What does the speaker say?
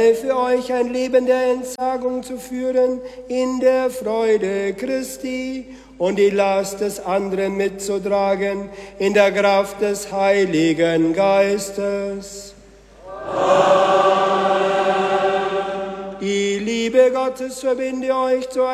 Für euch ein Leben der Entsagung zu führen, in der Freude Christi und die Last des anderen mitzutragen, in der Kraft des Heiligen Geistes. Amen. Die Liebe Gottes verbinde euch zu